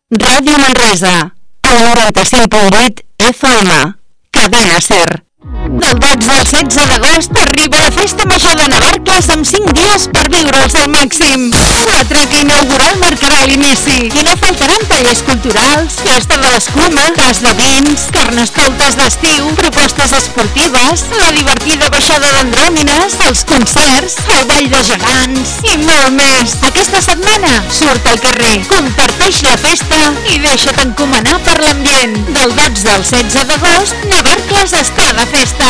Ràdio Manresa, el 95.8 FM, Cadena Ser. Del 12 al 16 d'agost arriba la Festa Major de Navarcles amb 5 dies per viure'ls al màxim. La treta inaugural marcarà l'inici i no faltaran tallers culturals, festa de l'escuma, cas de vins, carnestoltes d'estiu, propostes esportives, la divertida baixada d'andròmines, els concerts, el ball de gegants i molt més. Aquesta setmana surt al carrer, comparteix la festa i deixa't encomanar per l'ambient. Del 12 al 16 d'agost, Navarcles està de festa.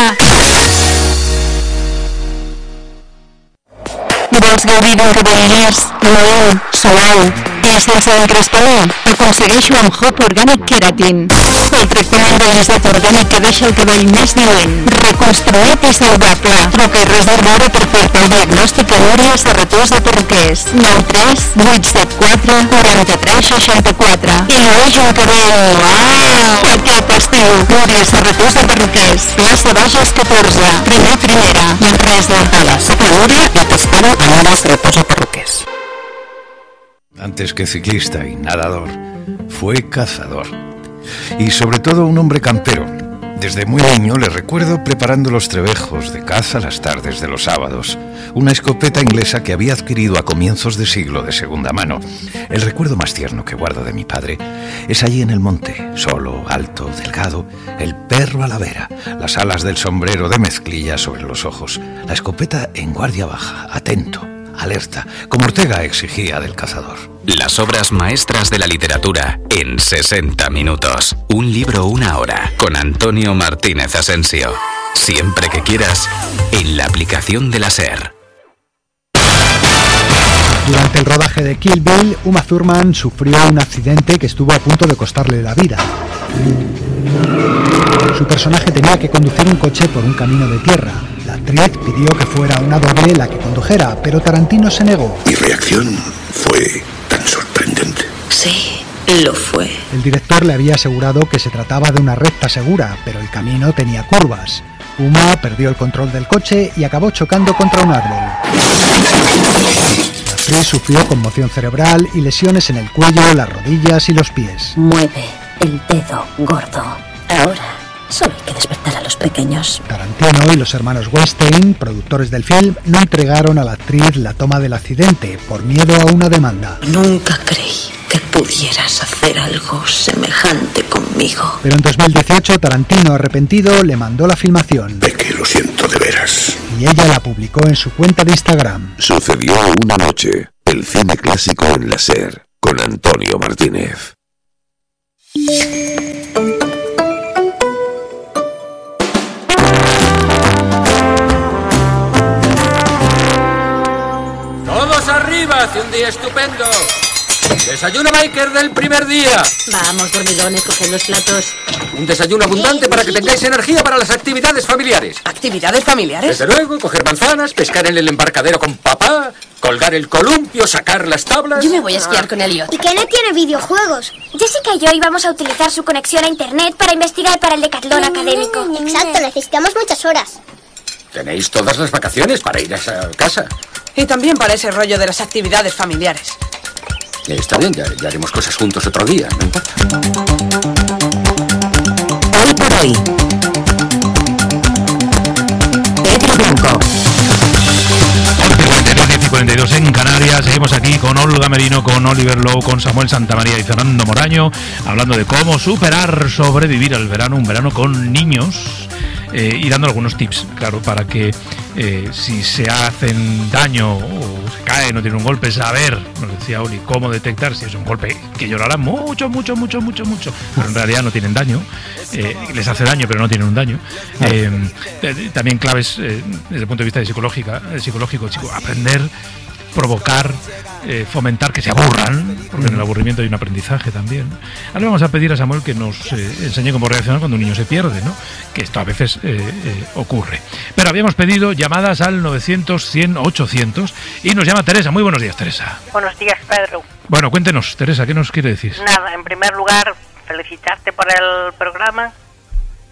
Vols gaudir d'un cabell llis, nou, suau i sense encrespament? Aconsegueix-ho amb Hop Organic Keratin, el tractament d'alisat orgànic que deixa el cabell més lluent, reconstruït i saludable. Truca i reserva ara per fer-te el diagnòstic a Núria Serratós de Perruquers, 93 874 43 64. I llueix un cabell aquest estiu. Núria Serratós de Perruquers, plaça Bages 14, primera, Manresa. A la Sopa Núria i t'espera a Núria Serratós de Perruquers. Antes que ciclista y nadador, fue cazador. Y sobre todo un hombre campero. Desde muy niño le recuerdo preparando los trebejos de caza las tardes de los sábados. Una escopeta inglesa que había adquirido a comienzos de siglo de segunda mano. El recuerdo más tierno que guardo de mi padre es allí en el monte, solo, alto, delgado, el perro a la vera, las alas del sombrero de mezclilla sobre los ojos, la escopeta en guardia baja, atento, alerta, como Ortega exigía del cazador. Las obras maestras de la literatura en 60 minutos. Un libro, una hora, con Antonio Martínez Asensio. Siempre que quieras, en la aplicación de la SER. Durante el rodaje de Kill Bill, Uma Thurman sufrió un accidente que estuvo a punto de costarle la vida. Su personaje tenía que conducir un coche por un camino de tierra. La actriz pidió que fuera una doble la que condujera, pero Tarantino se negó. Mi reacción fue tan sorprendente. Sí, lo fue. El director le había asegurado que se trataba de una recta segura, pero el camino tenía curvas. Uma perdió el control del coche y acabó chocando contra un árbol. La actriz sufrió conmoción cerebral y lesiones en el cuello, las rodillas y los pies. Mueve el dedo gordo. Ahora solo hay que despertar a los pequeños. Tarantino y los hermanos Weinstein, productores del film, no entregaron a la actriz la toma del accidente por miedo a una demanda. Nunca creí que pudieras hacer algo semejante conmigo. Pero en 2018 Tarantino, arrepentido, le mandó la filmación. De que lo siento de veras. Y ella la publicó en su cuenta de Instagram. Sucedió una noche. El cine clásico en la SER, con Antonio Martínez. ¡Todos arriba! ¡Hace un día estupendo! ¡Desayuno Biker del primer día! Vamos, dormilones, coged los platos. Un desayuno abundante para que tengáis energía para las actividades familiares. ¿Actividades familiares? Desde luego, coger manzanas, pescar en el embarcadero con papá, colgar el columpio, sacar las tablas... Yo me voy a esquiar con Elliot. ¿Y Kenneth tiene videojuegos? Jessica y yo íbamos a utilizar su conexión a internet para investigar para el decatlón académico. Exacto, necesitamos muchas horas. Tenéis todas las vacaciones para ir a esa casa. Y también para ese rollo de las actividades familiares. Está bien, ya haremos cosas juntos otro día, no importa. Hoy por hoy. Pedro Blanco. 10:42 en Canarias. Seguimos aquí con Olga Merino, con Oliver Lowe, con Samuel Santamaría y Fernando Moraño, hablando de cómo sobrevivir al verano, un verano con niños. Y dando algunos tips, claro, para que si se hacen daño o se caen o tienen un golpe, saber, nos decía Oli, cómo detectar si es un golpe que llorarán mucho, pero en realidad no tienen daño, les hace daño pero no tienen un daño. También claves desde el punto de vista psicológico, chico, aprender, provocar, fomentar que se aburran, porque en el aburrimiento hay un aprendizaje también. Ahora vamos a pedir a Samuel que nos enseñe cómo reaccionar cuando un niño se pierde, ¿no? Que esto a veces ocurre. Pero habíamos pedido llamadas al 900-100-800 y nos llama Teresa. Muy buenos días, Teresa. Buenos días, Pedro. Bueno, cuéntenos, Teresa, ¿qué nos quiere decir? Nada, en primer lugar, felicitarte por el programa,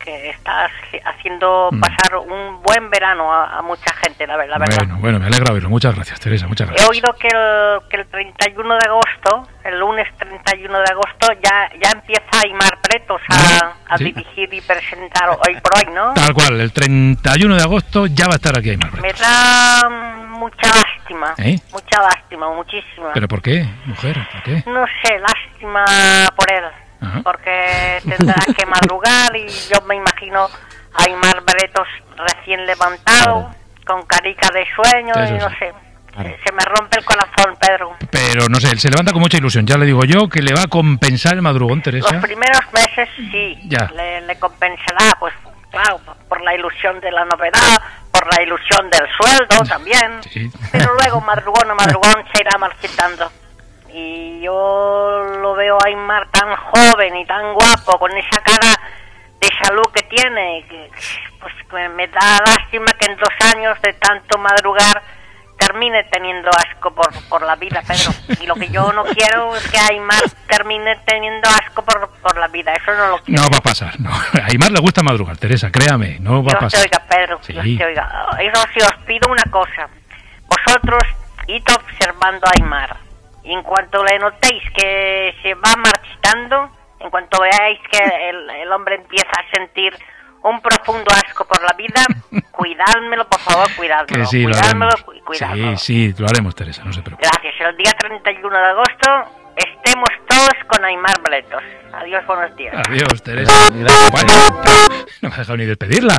que estás haciendo pasar un buen verano a mucha gente, la verdad. Bueno, me alegra oírlo. Muchas gracias, Teresa, muchas gracias. He oído que el 31 de agosto, el lunes 31 de agosto, ya empieza Aimar Bretos a dirigir y presentar Hoy por Hoy, ¿no? Tal cual, el 31 de agosto ya va a estar aquí Aimar Bretos. Me da mucha lástima, muchísima. ¿Pero por qué, mujer? ¿Por qué? No sé, lástima por él. Ajá. Porque tendrá que madrugar y yo me imagino a Aimar Bretos recién levantado, con carica de sueño, y no sé. Se me rompe el corazón, Pedro. Pero no sé, él se levanta con mucha ilusión. Ya le digo yo que le va a compensar el madrugón, Teresa. Los primeros meses sí, le compensará, pues claro, por la ilusión de la novedad, por la ilusión del sueldo también. Sí. Pero luego, madrugón a madrugón, se irá marchitando. Y yo lo veo a Aimar tan joven y tan guapo, con esa cara de salud que tiene, que pues me da lástima que en 2 años de tanto madrugar termine teniendo asco por la vida, Pedro. Y lo que yo no quiero es que Aimar termine teniendo asco por la vida. Eso no lo quiero. No va a pasar, no. A Aimar le gusta madrugar, Teresa, créame, no va a pasar. Oiga, Pedro, sí. Eso sí, os pido una cosa. Vosotros, id observando a Aimar. Y en cuanto le notéis que se va marchitando, en cuanto veáis que el hombre empieza a sentir un profundo asco por la vida, cuidádmelo, por favor, cuidádmelo. Que sí, cuidádmelo. Sí, lo haremos, Teresa, no se preocupe. Gracias. El día 31 de agosto estemos todos con Aimar Bretos. Adiós, buenos días. Adiós, Teresa. Gracias. Bueno, no me ha dejado ni despedirla.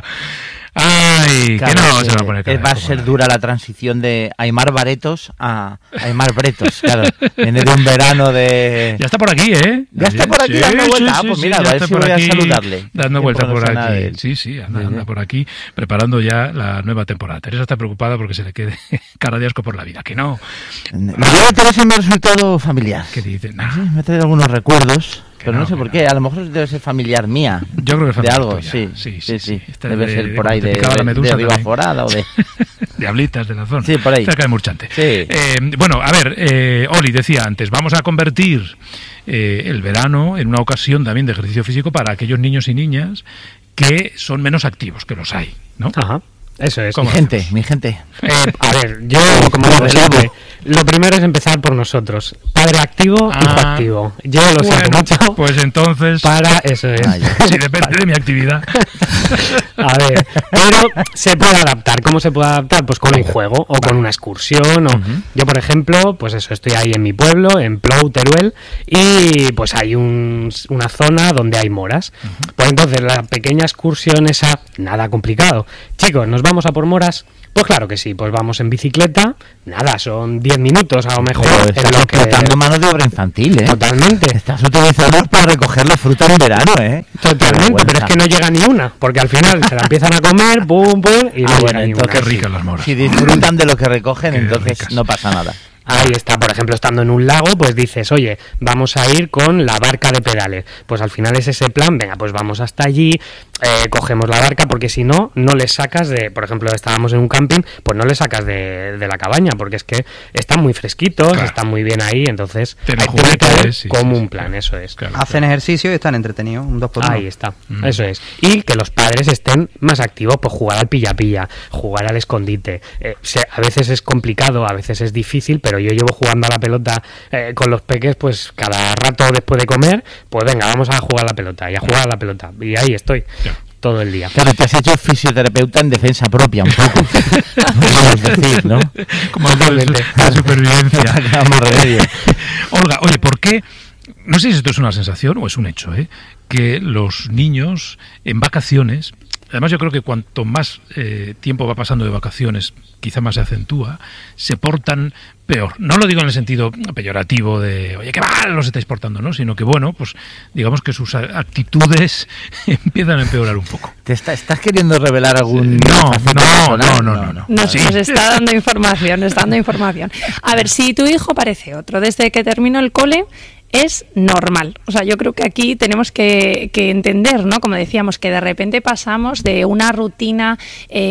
Ay, claro, que no se va a poner cara. Va a ser dura la transición de Aimar Bretos a Aimar Bretos, claro. Viene de un verano de... Ya está por aquí, ¿eh? Ya está por aquí dando vueltas. Pues mira, a ver si voy a saludarle. Dando vueltas por aquí. Sí, anda por aquí, preparando ya la nueva temporada. Teresa está preocupada porque se le quede cara de asco por la vida, que no. La vida de Teresa me ha resultado familiar. ¿Qué dices? Me ha traído algunos recuerdos. Pero no sé por qué, a lo mejor debe ser familiar mía. Yo creo que es familiar de algo, tuya. Sí. Debe ser por ahí de Riba Forada o de... Diablitas de la zona. Sí, por ahí. Cerca de Murchante. Sí. Bueno, a ver, Oli decía antes, vamos a convertir el verano en una ocasión también de ejercicio físico para aquellos niños y niñas que son menos activos, que los hay, ¿no? Ajá. Eso es. Mi gente. A ver, yo como digo siempre, lo primero es empezar por nosotros. Padre activo, hijo activo. Yo lo siento mucho. Pues entonces... Eso es. Si depende de mi actividad. A ver, pero se puede adaptar. ¿Cómo se puede adaptar? Pues con un juego o con una excursión. Yo, por ejemplo, pues eso, estoy ahí en mi pueblo, en Plou, Teruel, y pues hay una zona donde hay moras. Pues entonces la pequeña excursión esa, nada complicado. Chicos, ¿nos vamos a por moras? Pues claro que sí, pues vamos en bicicleta, nada, son 10 minutos a lo mejor. Estás explotando mano de obra infantil, ¿eh? Totalmente. Estás utilizando para recoger la fruta en verano, ¿eh? Totalmente, pero es que no llega ni una, porque al final se la empiezan a comer, pum, y no llega ni una. Qué ricas las moras. Si disfrutan de lo que recogen, entonces ricas. No pasa nada. Ahí está, por ejemplo, estando en un lago, pues dices, oye, vamos a ir con la barca de pedales. Pues al final es ese plan, venga, pues vamos hasta allí, cogemos la barca, porque si no, no les sacas de, por ejemplo, estábamos en un camping, pues no les sacas de la cabaña, porque es que están muy fresquitos, están muy bien ahí, entonces hay que hacer como un plan, eso es. Claro, hacen ejercicio y están entretenidos, un 2x1. Ahí está, eso es. Y que los padres estén más activos, pues jugar al pilla-pilla, jugar al escondite. A veces es complicado, a veces es difícil, pero yo llevo jugando a la pelota con los peques, pues cada rato después de comer, pues venga, vamos a jugar a la pelota, y a jugar a la pelota, y ahí estoy. Todo el día. Claro, te has hecho fisioterapeuta en defensa propia, un poco. Podemos decir, ¿no? Como la supervivencia. Olga, oye, ¿por qué? No sé si esto es una sensación o es un hecho, que los niños en vacaciones, además yo creo que cuanto más tiempo va pasando de vacaciones, quizá más se acentúa, se portan peor. No lo digo en el sentido peyorativo de, oye, qué mal los estáis portando, ¿no? Sino que, bueno, pues digamos que sus actitudes empiezan a empeorar un poco. ¿Te estás queriendo revelar algún...? No. Nos está dando información, A ver, si tu hijo parece otro, desde que terminó el cole, es normal. O sea, yo creo que aquí tenemos que entender, ¿no? Como decíamos, que de repente pasamos de una rutina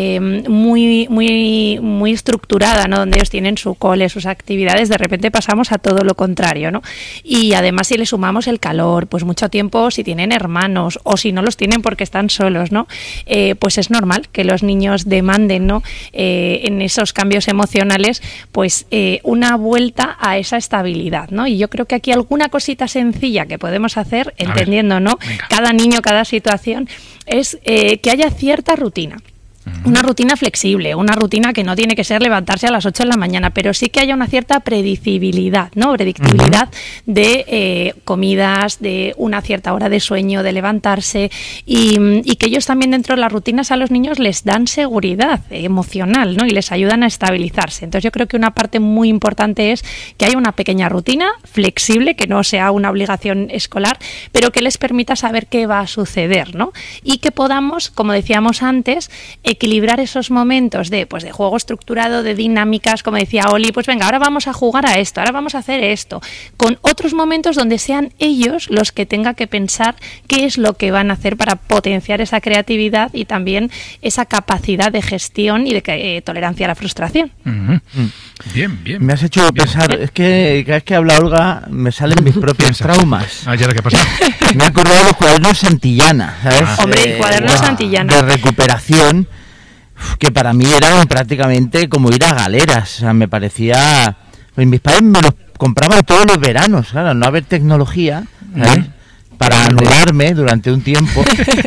muy estructurada, ¿no? Donde ellos tienen su cole, sus actividades, de repente pasamos a todo lo contrario, ¿no? Y además, si le sumamos el calor, pues mucho tiempo, si tienen hermanos o si no los tienen porque están solos, ¿no? Pues es normal que los niños demanden, ¿no? En esos cambios emocionales, pues una vuelta a esa estabilidad, ¿no? Y yo creo que aquí alguna cosita sencilla que podemos hacer, entendiendo, ¿no? Cada niño, cada situación, es que haya cierta rutina. Una rutina flexible, una rutina que no tiene que ser levantarse a las 8 de la mañana, pero sí que haya una cierta predictibilidad, ¿no? Predictibilidad de comidas, de una cierta hora de sueño, de levantarse y que ellos también dentro de las rutinas a los niños les dan seguridad emocional, ¿no? Y les ayudan a estabilizarse. Entonces yo creo que una parte muy importante es que haya una pequeña rutina flexible, que no sea una obligación escolar, pero que les permita saber qué va a suceder, ¿no? Y que podamos, como decíamos antes, equilibrar esos momentos de juego estructurado, de dinámicas, como decía Oli, pues venga, ahora vamos a jugar a esto, ahora vamos a hacer esto, con otros momentos donde sean ellos los que tengan que pensar qué es lo que van a hacer para potenciar esa creatividad y también esa capacidad de gestión y de tolerancia a la frustración. Bien. Me has hecho pensar, es que cada vez que habla Olga me salen mis propios traumas. ¿Y ahora qué pasa? Me he acordado de los cuadernos Santillana, ¿sabes? Hombre, cuadernos Santillana. De recuperación, que para mí eran prácticamente como ir a galeras. O sea, me parecía... Pues mis padres me los compraban todos los veranos, claro, no haber tecnología, ¿sabes? Para anularme durante un tiempo.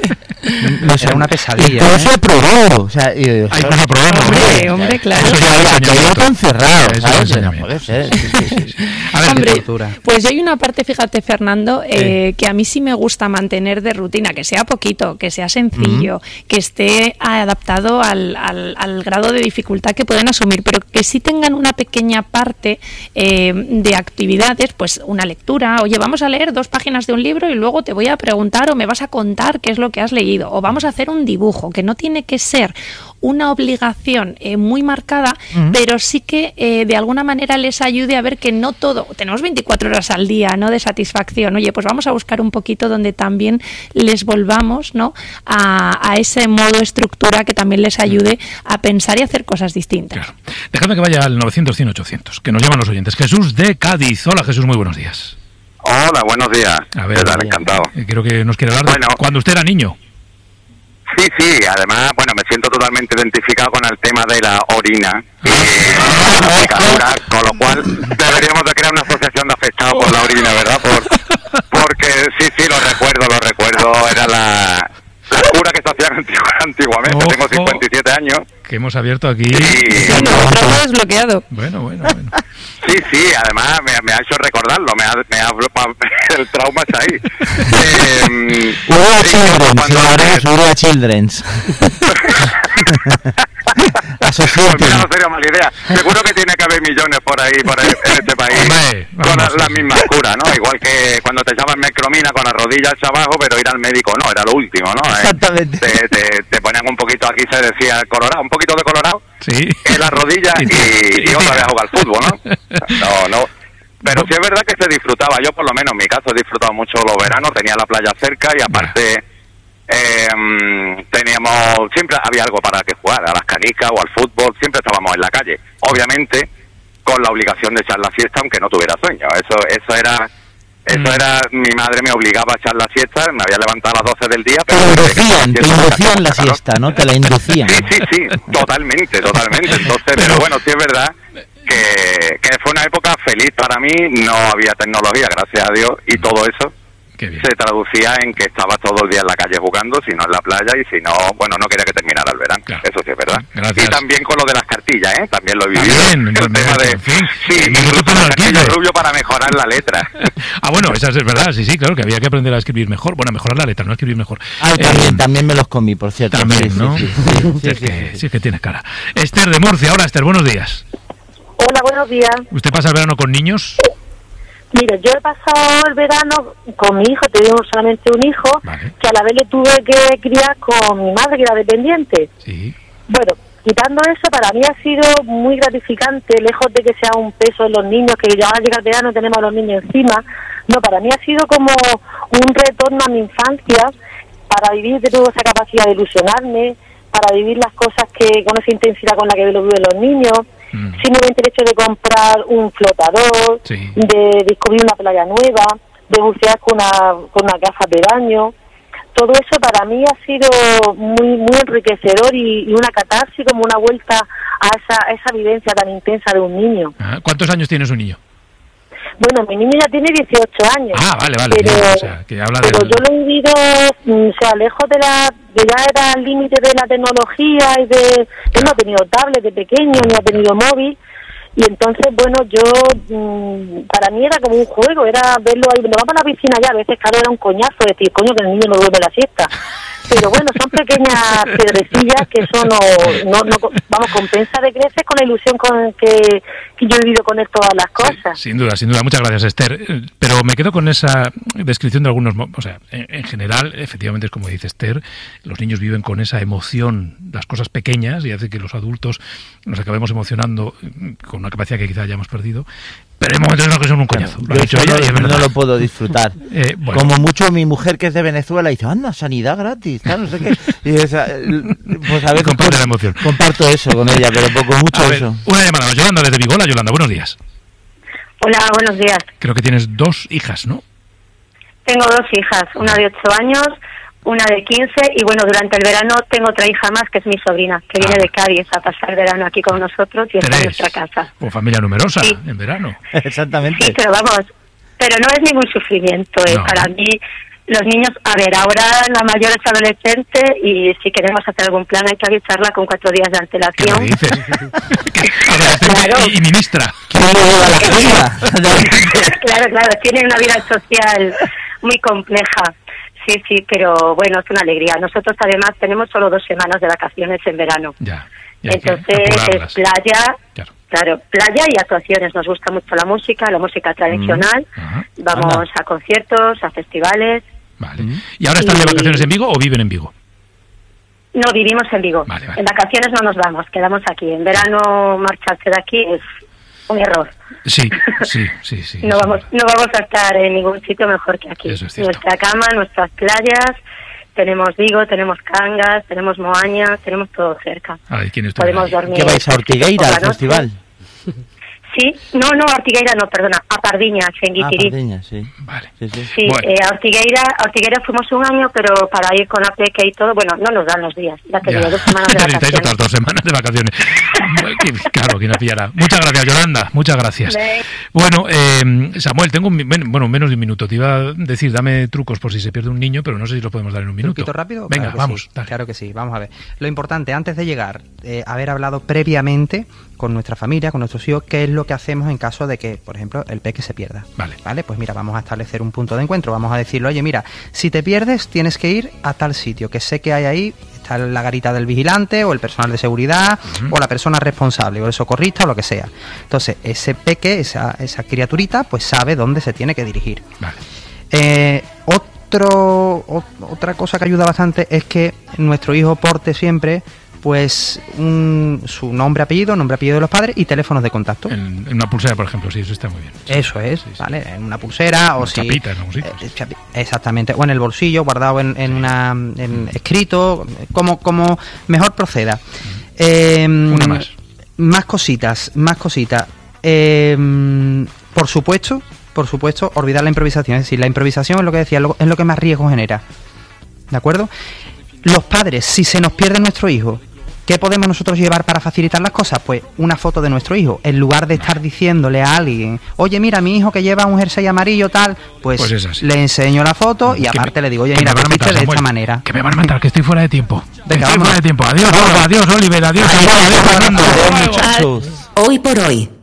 Era una pesadilla. Todo eso he probado. O sea, hombre, claro. Todo tan cerrado. No puede ser. Hombre, pues hay una parte, fíjate, Fernando, que a mí sí me gusta mantener de rutina, que sea poquito, que sea sencillo, que esté adaptado al grado de dificultad que pueden asumir, pero que sí tengan una pequeña parte de actividades, pues una lectura. Oye, vamos a leer 2 páginas de un libro y luego te voy a preguntar o me vas a contar qué es lo que has leído, o vamos a hacer un dibujo, que no tiene que ser una obligación muy marcada, pero sí que de alguna manera les ayude a ver que no todo, tenemos 24 horas al día, ¿no?, de satisfacción. Oye, pues vamos a buscar un poquito donde también les volvamos, ¿no?, a ese modo estructura que también les ayude a pensar y hacer cosas distintas. Claro. Dejadme que vaya al 900-100-800, que nos llaman los oyentes. Jesús de Cádiz. Hola, Jesús, muy buenos días. Hola, buenos días. A ver, encantado. Creo que nos quiere hablar de cuando usted era niño. Sí, además, me siento totalmente identificado con el tema de la orina y la picadura, con lo cual deberíamos de crear una asociación de afectados por la orina, ¿verdad? Porque sí, lo recuerdo, era la cura que se hacían antiguamente. Tengo 57 años. Que hemos abierto aquí. Todo desbloqueado. Bueno. Sí, además me ha hecho recordarlo, el trauma está ahí. Hubo Children's. Pues mira, no sería mala idea. Seguro que tiene que haber millones por ahí en este país con las mismas curas, ¿no? Igual que cuando te llaman mecromina con las rodillas hacia abajo, pero ir al médico no, era lo último, ¿no? Exactamente. Te ponían un poquito, aquí se decía colorado, un poquito de colorado en las rodillas y otra vez a jugar al fútbol, ¿no? No. Pero sí es verdad que se disfrutaba. Yo, por lo menos en mi caso, he disfrutado mucho los veranos, tenía la playa cerca y aparte siempre había algo para que jugar, a las canicas o al fútbol, siempre estábamos en la calle. Obviamente con la obligación de echar la siesta aunque no tuviera sueño. Eso era, mi madre me obligaba a echar la siesta, me había levantado a las 12 del día, pero te inducían la siesta, ¿no? Te la inducían. Sí, totalmente. Entonces, pero bueno, sí es verdad que fue una época feliz para mí, no había tecnología, gracias a Dios, y todo eso se traducía en que estaba todo el día en la calle jugando, si no en la playa, y si no, no quería que terminara el verano. Claro. Eso sí es verdad. Gracias. Y también con lo de las cartillas, también lo he vivido. El tema de cartillo rubio para mejorar la letra. Bueno, esa es verdad, sí, claro, que había que aprender a escribir mejor. Bueno, mejorar la letra, no escribir mejor. También me los comí, por cierto. También, ¿no? Sí, es que tienes cara. Esther de Murcia. Hola, Esther, buenos días. Hola, buenos días. ¿Usted pasa el verano con niños? Mira, yo he pasado el verano con mi hijo, tengo solamente un hijo, que a la vez le tuve que criar con mi madre, que era dependiente. Sí. Bueno, quitando eso, para mí ha sido muy gratificante, lejos de que sea un peso en los niños, que ya va a llegar el verano, tenemos a los niños encima. No, para mí ha sido como un retorno a mi infancia, para vivir de nuevo esa capacidad de ilusionarme, para vivir las cosas que con esa intensidad con la que lo viven los niños, simplemente el hecho de comprar un flotador, de descubrir una playa nueva, de bucear con una gafas de baño. Todo eso para mí ha sido muy enriquecedor y una catarsis, como una vuelta a esa vivencia tan intensa de un niño. ¿Cuántos años tiene su niño? Bueno, mi niño ya tiene 18 años. Vale. Pero, o sea, que habla pero yo lo he vivido, lejos de ya era el límite de la tecnología y de... Él no ha tenido tablet de pequeño, ni ha tenido móvil. Y entonces, bueno, para mí era como un juego, era verlo ahí, nos vamos a la piscina ya, a veces, claro, era un coñazo decir, coño, que el niño no duerme la siesta. Pero bueno, son pequeñas piedrecillas que eso no compensa de creces con la ilusión con que yo he vivido con él todas las cosas. Sin duda. Muchas gracias, Esther. Pero me quedo con esa descripción de algunos... O sea, en general, efectivamente, es como dice Esther, los niños viven con esa emoción, las cosas pequeñas, y hace que los adultos nos acabemos emocionando con una capacidad que quizá hayamos perdido. Pero hay momentos en los que son un coñazo. Lo ha dicho ella y es verdad. No lo puedo disfrutar. Bueno. Como mucho mi mujer, que es de Venezuela, dice, anda, sanidad gratis, no sé qué. Y pues a veces comparte la emoción. Comparto eso con ella, pero poco mucho eso. Una llamada, nos Yolanda desde Vigo. Hola, Yolanda, buenos días. Hola, buenos días. Creo que tienes 2 hijas, ¿no? Tengo 2 hijas, una de 8 años, una de 15, y bueno, durante el verano tengo otra hija más, que es mi sobrina, que viene de Cádiz a pasar el verano aquí con nosotros y está en nuestra casa. O familia numerosa, en verano. Exactamente. Sí, pero vamos, pero no es ningún sufrimiento, No. Para mí, los niños, a ver, ahora la mayor es adolescente y si queremos hacer algún plan hay que avisarla con 4 días de antelación. ¿Qué dices? Claro. Y ministra. Claro, tienen una vida social muy compleja. Sí, pero bueno, es una alegría. Nosotros además tenemos solo 2 semanas de vacaciones en verano. Ya entonces es playa, claro, playa y actuaciones. Nos gusta mucho la música tradicional. Vamos a conciertos, a festivales. Vale. ¿Y ahora están de vacaciones en Vigo o viven en Vigo? No, vivimos en Vigo. Vale. En vacaciones no nos vamos, quedamos aquí. En verano marcharse de aquí es un error. Sí. No vamos a estar en ningún sitio mejor que aquí. Eso es cierto. Nuestra cama, nuestras playas, tenemos Vigo, tenemos Cangas, tenemos Moaña, tenemos todo cerca. Podemos dormir. ¿Qué vais a Ortigueira al festival? Sí, no, a Ortigueira no, perdona, a Pardiñas, en Guitirí. Pardiñas, sí. Vale. Sí, bueno. A Ortigueira fuimos un año, pero para ir con la peque y todo, bueno, no nos dan los días, ya te digo, 2 semanas de vacaciones. Necesitáis otras 2 semanas de vacaciones. Claro, ¿quién la pillará? Muchas gracias, Yolanda, muchas gracias. Bueno, Samuel, tengo menos de un minuto. Te iba a decir, dame trucos por si se pierde un niño, pero no sé si los podemos dar en un minuto. ¿Un poquito rápido? Venga, claro vamos. Sí, claro que sí, vamos a ver. Lo importante, antes de llegar, haber hablado previamente con nuestra familia, con nuestros hijos, qué es lo que hacemos en caso de que, por ejemplo, el peque se pierda. Vale, pues mira, vamos a establecer un punto de encuentro, vamos a decirle, oye, mira, si te pierdes tienes que ir a tal sitio, que sé que hay ahí, está la garita del vigilante o el personal de seguridad o la persona responsable o el socorrista o lo que sea. Entonces, ese peque, esa criaturita, pues sabe dónde se tiene que dirigir. Vale. Otra cosa que ayuda bastante es que nuestro hijo porte siempre pues su nombre, apellido de los padres y teléfonos de contacto. En una pulsera, por ejemplo, sí, eso está muy bien. Eso es, ¿vale? En una pulsera o si... Chapita, ¿no? Sí. Exactamente, o en el bolsillo, guardado en escrito, como mejor proceda. Una más. Más cositas. Por supuesto, olvidar la improvisación. Es decir, la improvisación es lo que decía, es lo que más riesgo genera. ¿De acuerdo? Los padres, si se nos pierde nuestro hijo, ¿qué podemos nosotros llevar para facilitar las cosas? Pues una foto de nuestro hijo. En lugar de estar diciéndole a alguien, oye, mira, mi hijo que lleva un jersey amarillo tal, pues le enseño la foto y aparte le digo, oye, mira, viste de esta manera. Que me van a matar, que estoy fuera de tiempo. Venga, estoy fuera de tiempo. Adiós, Oliver, adiós, Fernando. Hoy por hoy.